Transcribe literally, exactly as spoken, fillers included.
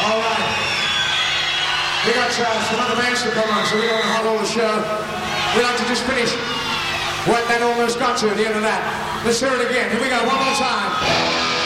All right. We got uh, some other bands to come on, so we don't want to hold all the show. We like to just finish what that almost got to at the end of that. Let's hear it again. Here we go, one more time.